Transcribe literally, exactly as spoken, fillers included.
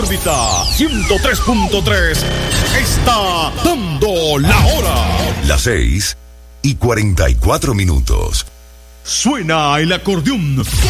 órbita ciento tres punto tres está dando la hora. Las seis y cuarenta y cuatro minutos. Suena el acordeón